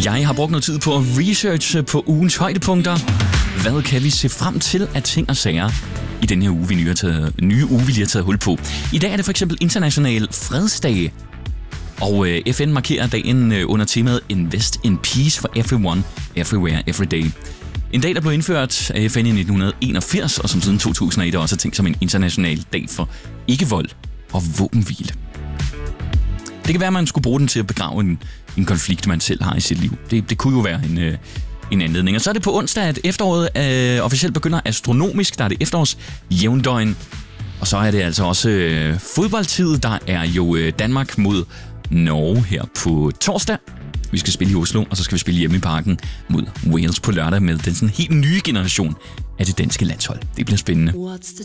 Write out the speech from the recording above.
Jeg har brugt noget tid på at researche på ugens højdepunkter. Hvad kan vi se frem til af ting og sager i den her uge, vi lige har taget hul på? I dag er det for eksempel International Fredsdag, og FN markerer dagen under temaet Invest in Peace for Everyone, Everywhere, Everyday. En dag, der blev indført af FN i 1981, og som siden 2001 også er tænkt som en international dag for ikke-vold og våbenhvile. Det kan være, at man skulle bruge den til at begrave en konflikt, man selv har i sit liv. Det kunne jo være en anledning. Og så er det på onsdag, at efteråret officielt begynder astronomisk. Der er det efterårsjævndøgn. Og så er det altså også fodboldtid. Der er jo Danmark mod Norge her på torsdag. Vi skal spille i Oslo, og så skal vi spille hjemme i Parken mod Wales på lørdag med den sådan helt nye generation af det danske landshold. Det bliver spændende. What's the